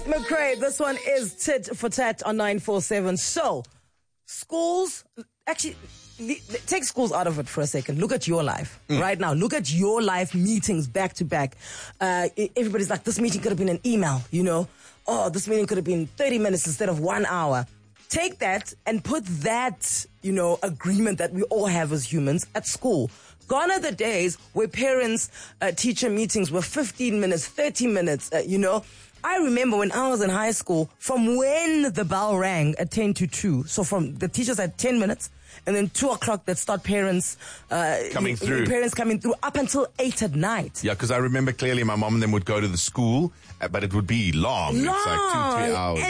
McCray, this one is tit for tat on 947. So, schools, actually, take schools out of it for a second. Look at your life right now. Look at your life meetings back to back. Everybody's like, this meeting could have been an email, you know. Oh, this meeting could have been 30 minutes instead of 1 hour. Take that and put that, you know, agreement that we all have as humans at school. Gone are the days where parents, teacher meetings were 15 minutes, 30 minutes, you know. I remember when I was in high school, from when the bell rang at 10 to 2, so from the teachers had 10 minutes, and then 2 o'clock that start parents coming through up until 8 at night. Yeah, because I remember clearly my mom and them would go to the school, but it would be long. It's like 2-3 hours.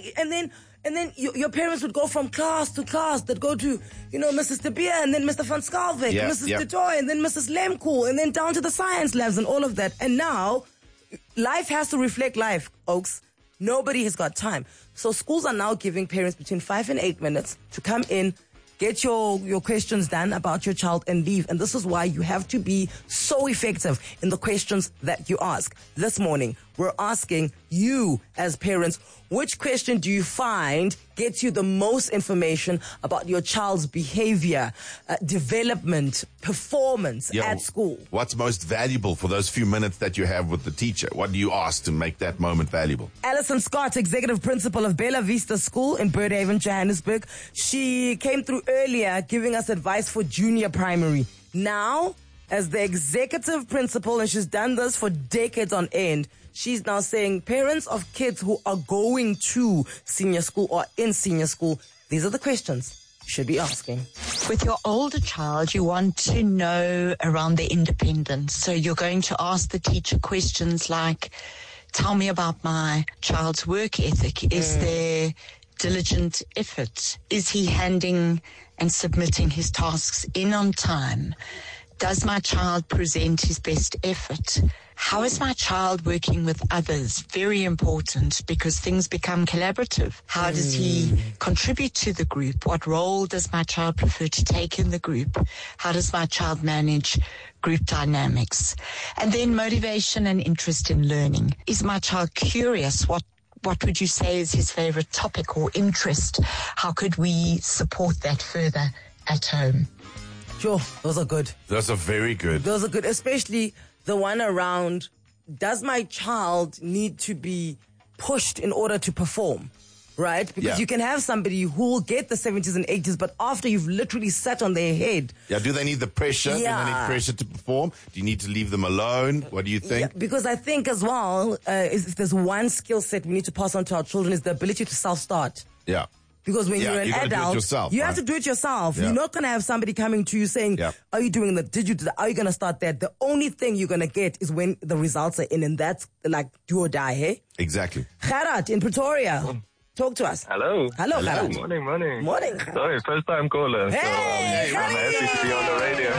And then your parents would go from class to class. They'd go to, you know, Mrs. De Beer and then Mr. Van Skalvik, Mrs. De Toy, and then Mrs. Lemkool, and then down to the science labs and all of that. And now, life has to reflect life, Oaks. Nobody has got time. So schools are now giving parents between 5 and 8 minutes to come in, get your questions done about your child and leave. And this is why you have to be so effective in the questions that you ask. This morning, we're asking you as parents, which question do you find gets you the most information about your child's behavior, development, performance at school? What's most valuable for those few minutes that you have with the teacher? What do you ask to make that moment valuable? Alison Scott, Executive Principal of Bella Vista School in Birdhaven, Johannesburg. She came through earlier giving us advice for junior primary. Now, as the Executive Principal, and she's done this for decades on end, she's now saying parents of kids who are going to senior school or in senior school, these are the questions you should be asking. With your older child, you want to know around their independence. So you're going to ask the teacher questions like, tell me about my child's work ethic. Is there diligent effort? Is he handing and submitting his tasks in on time? Does my child present his best effort? How is my child working with others? Very important, because things become collaborative. How does he contribute to the group? What role does my child prefer to take in the group? How does my child manage group dynamics? And then motivation and interest in learning. Is my child curious? What would you say is his favorite topic or interest? How could we support that further at home? Sure, those are good. Those are very good. Those are good, especially the one around, does my child need to be pushed in order to perform? Right? Because you can have somebody who will get the 70s and 80s, but after you've literally sat on their head. Yeah, do they need the pressure? Do they need pressure to perform? Do you need to leave them alone? What do you think? Yeah, because I think as well, if there's one skill set we need to pass on to our children, is the ability to self-start. Yeah. Because when you're an adult, you have to do it yourself. You're not going to have somebody coming to you saying, are you doing that? Did you do that? Are you going to start that? The only thing you're going to get is when the results are in, and that's like do or die, hey? Exactly. Gerard in Pretoria. Talk to us. Hello. Hello, Gerard. Morning. Sorry, first time caller. Hey, so I'm happy to be on the radio.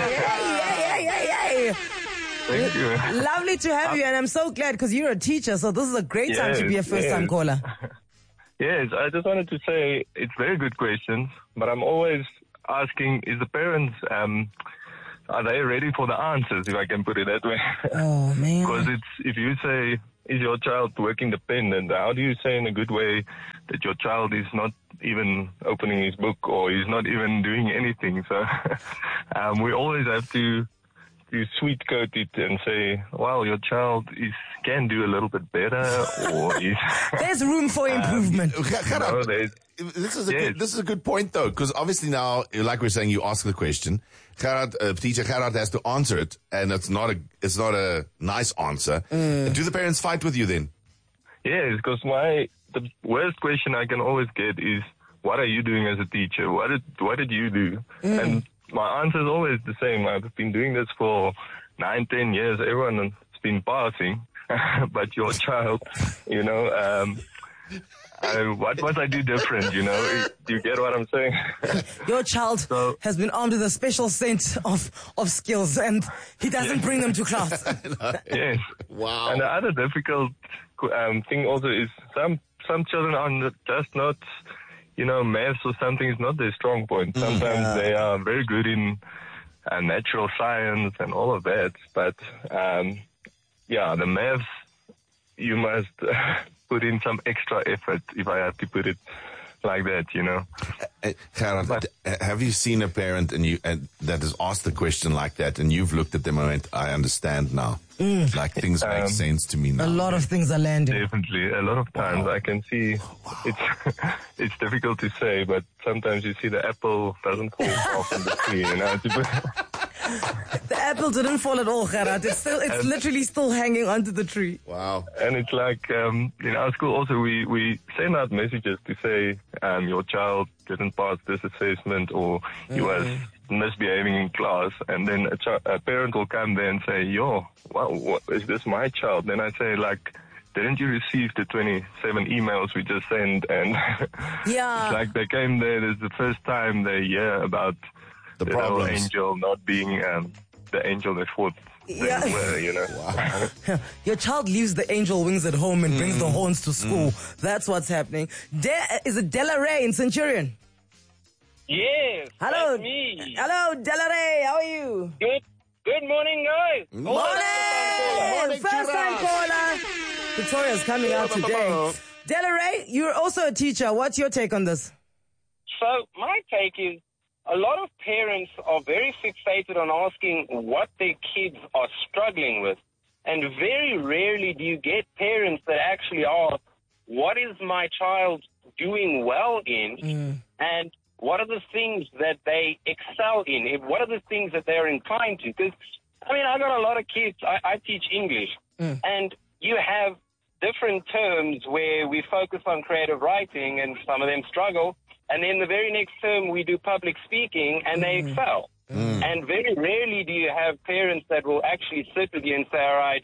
Hey. Thank you. Lovely to have you, and I'm so glad because you're a teacher, so this is a great time to be a first time caller. Yes, I just wanted to say it's very good questions, but I'm always asking, is the parents, are they ready for the answers, if I can put it that way? Oh, man. Because if you say, is your child working dependent, how do you say in a good way that your child is not even opening his book or is not even doing anything? So we always have to sweet coat it and say, well, your child can do a little bit better, or there's room for improvement. This is a good point though, because obviously now, like we're saying, you ask the question. Teacher Gerard has to answer it, and it's not a nice answer. Do the parents fight with you then? Yes, because the worst question I can always get is, what are you doing as a teacher? What did you do? And my answer is always the same. I've been doing this for 9-10 years. Everyone has been passing, but your child, you know, what must I do different, you know? Do you get what I'm saying? Your child has been armed with a special set of skills, and he doesn't bring them to class. Yes. Wow. And the other difficult thing also is some children are just not, you know, maths or something is not their strong point. Sometimes they are very good in natural science and all of that, but the maths, you must put in some extra effort, if I have to put it like that, you know. Gerard, have you seen a parent that has asked the question like that, and you've looked at them and went, I understand now. Like things make sense to me now. A lot of things are landing. Definitely. A lot of times I can see it's difficult to say, but sometimes you see the apple doesn't fall far from the tree, you know. The apple didn't fall at all, Gerard. It's literally still hanging onto the tree. Wow. And it's like, in our school also, we send out messages to say, your child didn't pass this assessment, or he was misbehaving in class. And then a parent will come there and say, what is this my child? Then I say, like, didn't you receive the 27 emails we just sent? And yeah. It's like they came there, this is the first time they hear about the little angel not being the angel they thought they were, you know. Wow. Your child leaves the angel wings at home and brings the horns to school. That's what's happening. Is it Della Ray in Centurion? Yes, hello. That's me. Hello, Della Ray. How are you? Good morning, guys. Morning. First time caller. Victoria's coming out today. Della Ray, you're also a teacher. What's your take on this? So my take is a lot of parents are very fixated on asking what their kids are struggling with. And very rarely do you get parents that actually ask, what is my child doing well in? And what are the things that they excel in? What are the things that they're inclined to? Because, I mean, I got a lot of kids. I teach English. And you have different terms where we focus on creative writing and some of them struggle. And then the very next term we do public speaking and they excel. And very rarely do you have parents that will actually sit with you and say, all right,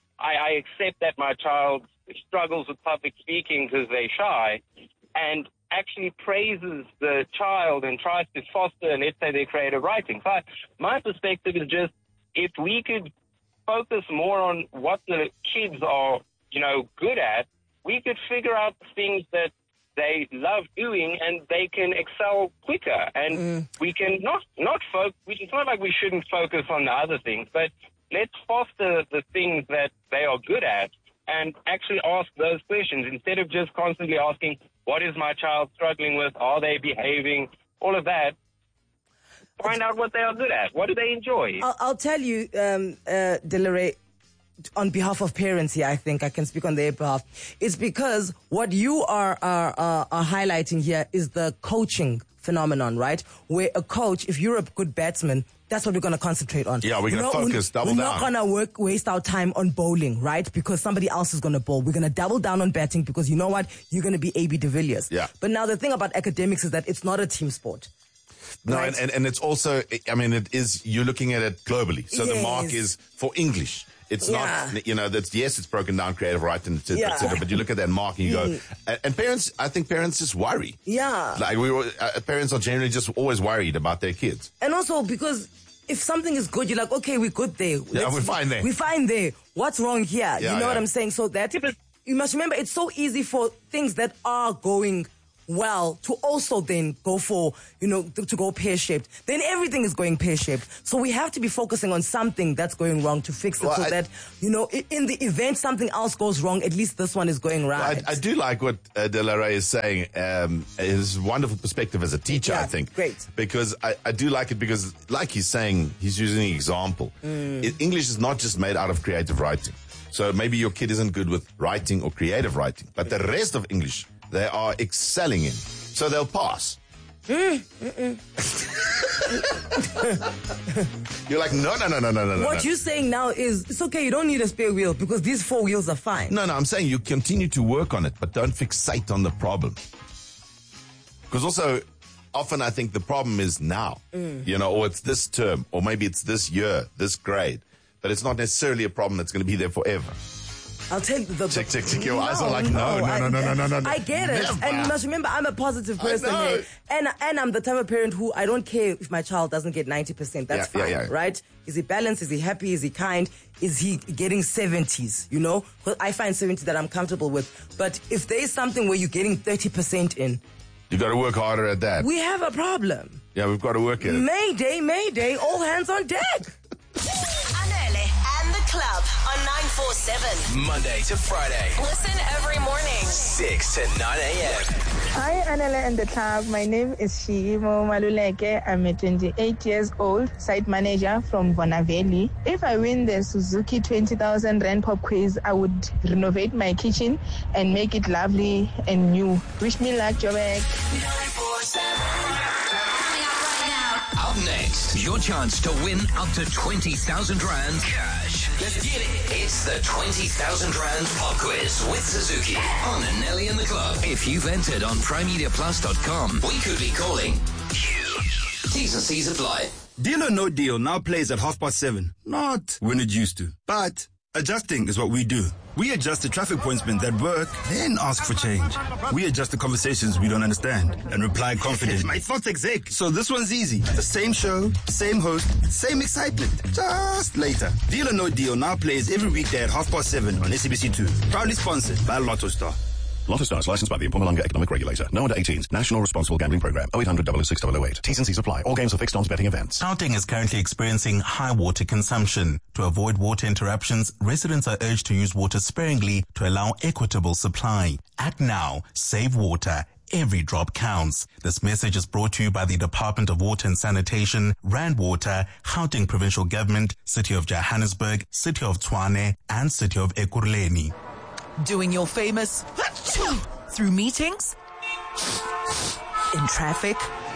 I accept that my child struggles with public speaking because they're shy, and actually praises the child and tries to foster, let's say, their creative writing. So my perspective is just, if we could focus more on what the kids are, you know, good at, we could figure out things that they love doing and they can excel quicker. And we can not focus, it's not like we shouldn't focus on the other things, but let's foster the things that they are good at and actually ask those questions instead of just constantly asking, what is my child struggling with? Are they behaving? All of that. Find out what they are good at. What do they enjoy? I'll tell you, Della Ray, on behalf of parents here, I think I can speak on their behalf. It's because what you are highlighting here is the coaching phenomenon, right? Where a coach, if you're a good batsman, that's what we're going to concentrate on. Yeah, we're going to focus, double down. We're not going to waste our time on bowling, right? Because somebody else is going to bowl. We're going to double down on batting because you know what? You're going to be A.B. de Villiers. Yeah. But now the thing about academics is that it's not a team sport. No, right? and it's also, I mean, it is, you're looking at it globally. So the mark is for English. It's not, you know, yes, it's broken down, creative writing, et cetera, but you look at that mark and you go, and parents, I think parents just worry. Yeah. Like parents are generally just always worried about their kids. And also because if something is good, you're like, okay, we're good there. Yeah, we're fine there. We're fine there. What's wrong here? Yeah, you know what I'm saying? So that, you must remember, it's so easy for things that are going well to also then go for, you know, to go pear-shaped. Then everything is going pear-shaped. So we have to be focusing on something that's going wrong to fix it that, you know, in the event something else goes wrong, at least this one is going right. Well, I do like what Della Ray is saying. His wonderful perspective as a teacher, I think. Great. Because I do like it because, like he's saying, he's using an example. English is not just made out of creative writing. So maybe your kid isn't good with writing or creative writing, but the rest of English they are excelling in. So they'll pass. You're like, no. What you're saying now is, it's okay, you don't need a spare wheel because these 4 wheels are fine. No, I'm saying you continue to work on it, but don't fixate on the problem. Because also, often I think the problem is now, you know, or it's this term, or maybe it's this year, this grade, but it's not necessarily a problem that's going to be there forever. I'll tell you Tick. Your eyes are like, no. I get it. Never. And you must remember, I'm a positive person here. And I'm the type of parent who I don't care if my child doesn't get 90%. That's fine, right? Is he balanced? Is he happy? Is he kind? Is he getting 70s, you know? Because I find 70 that I'm comfortable with. But if there is something where you're getting 30% in, you got to work harder at that. We have a problem. Yeah, we've got to work at it. Mayday, all hands on deck. Anele and the club on 9 947. Monday to Friday. Listen every morning. 6 to 9 a.m. Hi, Anela and the club. My name is Shimo Maluleke. I'm a 28 years old site manager from Bonaveli. If I win the Suzuki 20,000 Rand Pop Quiz, I would renovate my kitchen and make it lovely and new. Wish me luck, Jobeck. Up next, your chance to win up to 20,000 Rand cash. Let's get it. It's the 20,000 Rand Pop Quiz with Suzuki on Nelly in the Club. If you've entered on PrimeMediaPlus.com, we could be calling you. T's and C's apply. Deal or No Deal now plays at 7:30. Not when it used to, but adjusting is what we do. We adjust the traffic pointsmen that work, then ask for change. We adjust the conversations we don't understand and reply confidently. My thoughts exec. So this one's easy. The same show, same host, same excitement. Just later. Deal or No Deal now plays every weekday at 7:30 on SABC2. Proudly sponsored by Lotto Star. Lotto Star is licensed by the Mpumalanga Economic Regulator. No under 18s. National Responsible Gambling Program. 0800 006 008. T's and C's apply. All games are fixed odds betting events. Gauteng is currently experiencing high water consumption. To avoid water interruptions, residents are urged to use water sparingly to allow equitable supply. Act now. Save water. Every drop counts. This message is brought to you by the Department of Water and Sanitation, Rand Water, Gauteng Provincial Government, City of Johannesburg, City of Tshwane, and City of Ekurhuleni. Doing your famous through meetings, in traffic,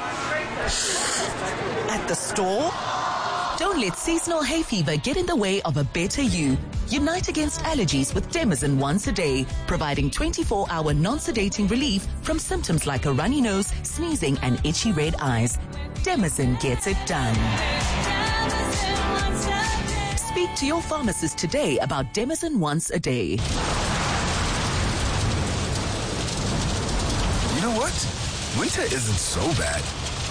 at the store. Don't let seasonal hay fever get in the way of a better you. Unite against allergies with Demazin once a day, providing 24-hour non-sedating relief from symptoms like a runny nose, sneezing, and itchy red eyes. Demazin gets it done. Speak to your pharmacist today about Demazin once a day. You know what? Winter isn't so bad.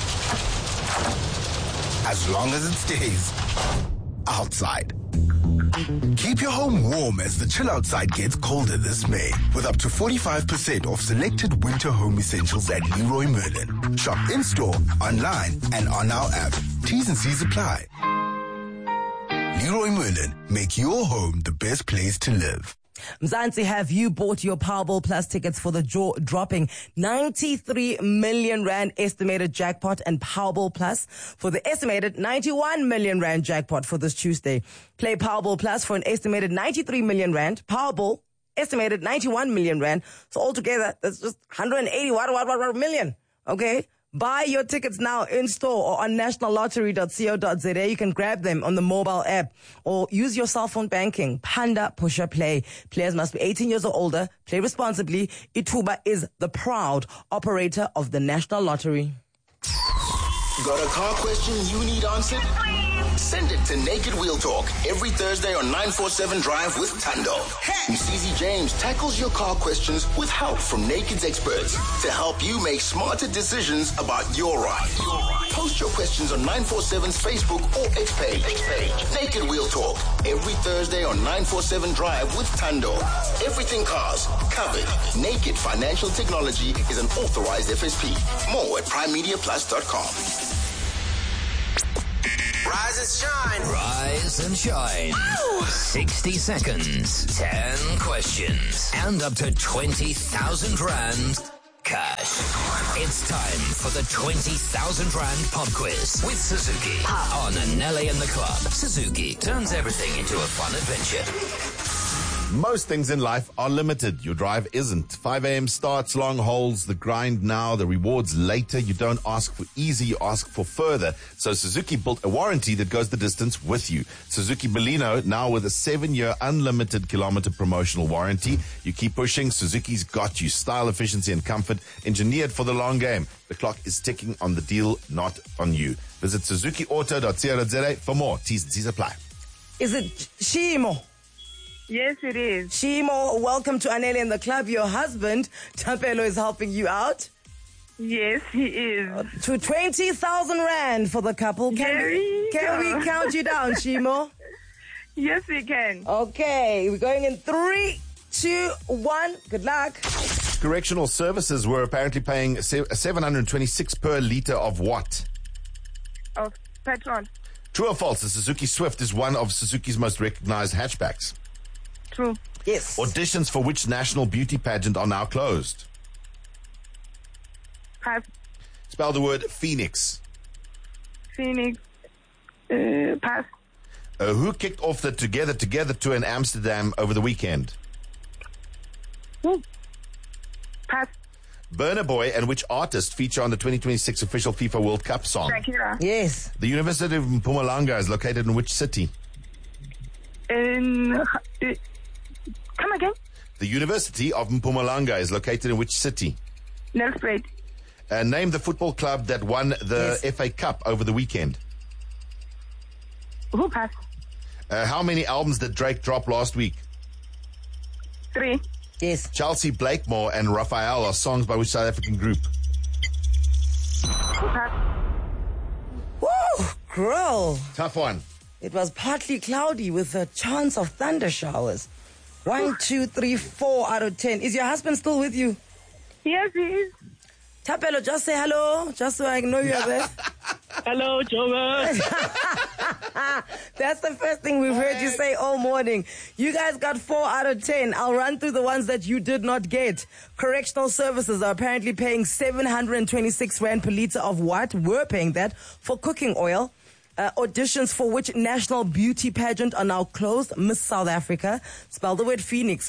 As long as it stays outside. Keep your home warm as the chill outside gets colder this May with up to 45% off selected winter home essentials at Leroy Merlin. Shop in-store, online, and on our app. T's and C's apply. Leroy Merlin, make your home the best place to live. Mzansi, have you bought your Powerball Plus tickets for the dropping 93 million Rand estimated jackpot and Powerball Plus for the estimated 91 million Rand jackpot for this Tuesday? Play Powerball Plus for an estimated 93 million Rand. Powerball, estimated 91 million Rand. So altogether, that's just 180 million. Okay? Buy your tickets now in store or on nationallottery.co.za. You can grab them on the mobile app or use your cell phone banking. Panda Pusher Play. Players must be 18 years or older. Play responsibly. Ituba is the proud operator of the National Lottery. Got a car question you need answered? Send it to Naked Wheel Talk every Thursday on 947 Drive with Tando. Msizi James tackles your car questions with help from Naked's experts to help you make smarter decisions about your ride. Post your questions on 947's Facebook or X page. Naked Wheel Talk every Thursday on 947 Drive with Tando. Everything cars covered. Naked Financial Technology is an authorized FSP. More at PrimeMediaPlus.com. Rise and shine. Rise and shine. Woo! 60 seconds, 10 questions, and up to 20,000 Rand cash. It's time for the 20,000 Rand Pop Quiz with Suzuki on Nelly in the Club. Suzuki turns everything into a fun adventure. Most things in life are limited. Your drive isn't. 5 a.m. starts, long holes, the grind now, the rewards later. You don't ask for easy, you ask for further. So Suzuki built a warranty that goes the distance with you. Suzuki Baleno, now with a 7-year unlimited kilometer promotional warranty. You keep pushing, Suzuki's got you. Style, efficiency, and comfort engineered for the long game. The clock is ticking on the deal, not on you. Visit SuzukiAuto.co.za for more. T's and C's apply. Is it Shimo? Yes, it is. Shimo, welcome to Anele in the Club. Your husband, Tampelo, is helping you out. Yes, he is. To 20,000 Rand for the couple. Can we count you down, Shimo? Yes, we can. Okay, we're going in 3, 2, 1. Good luck. Correctional services were apparently paying 726 per litre of what? Of petrol. True or false, the Suzuki Swift is one of Suzuki's most recognized hatchbacks? True. Yes. Auditions for which national beauty pageant are now closed? Pass. Spell the word Phoenix. Phoenix. Pass. Who kicked off the Together tour in Amsterdam over the weekend? Pass. Burna Boy and which artist feature on the 2026 official FIFA World Cup song? Shakira. Yes. The University of Mpumalanga is located in which city? Come again? The University of Mpumalanga is located in which city? Nelspruit. Name the football club that won the FA Cup over the weekend. Who passed? How many albums did Drake drop last week? 3. Yes. Chelsea Blakemore and Raphael are songs by which South African group? Who passed? Woo! Girl. Tough one. It was partly cloudy with a chance of thunder showers. 1, 2, 3, 4 out of 10. Is your husband still with you? Yes, he is. Tapelo, just say hello, just so I know you're there. Hello, Jover. That's the first thing we've heard you say all morning. You guys got 4 out of 10. I'll run through the ones that you did not get. Correctional services are apparently paying 726 Rand per litre of what? We're paying that for cooking oil. Auditions for which national beauty pageant are now closed? Miss South Africa. Spell the word Phoenix.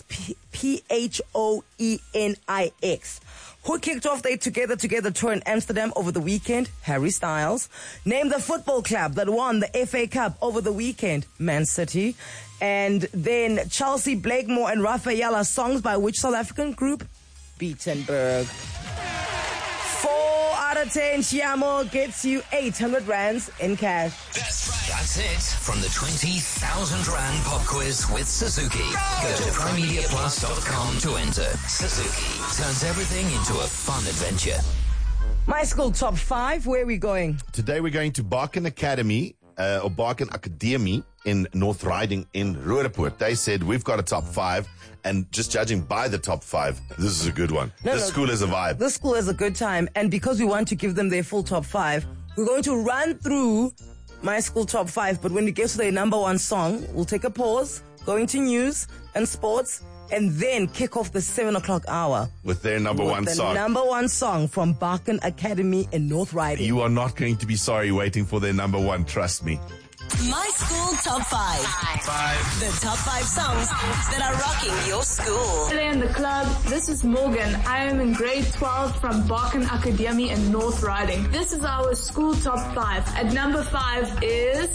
Phoenix. Who kicked off their Together tour in Amsterdam over the weekend? Harry Styles. Name the football club that won the FA Cup over the weekend? Man City. And then Chelsea Blakemore and Raphael are songs by which South African group? Beatenberg. 4 out of 10. Chiamo gets you 800 rands in cash. That's it from the 20,000 Rand pop quiz with Suzuki. Go to PrimeMediaPlus.com to enter. Suzuki turns everything into a fun adventure. My school top 5, where are we going? Today we're going to Barkin Academy, or Barkin Academy in North Riding in Roodepoort. They said we've got a top 5, and just judging by the top 5, this is a good one. This school is a vibe. This school is a good time, and because we want to give them their full top 5, we're going to run through my school top 5, but when we get to their number 1 song, we'll take a pause, go into news and sports, and then kick off the 7 o'clock hour. With their number 1 song. The number 1 song from Barkin Academy in North Riding. You are not going to be sorry waiting for their number 1, trust me. My School Top 5. The top 5 songs that are rocking your school. Hello in the club. This is Morgan. I am in grade 12 from Barkin Academy in North Riding. This is our school top 5. At number 5 is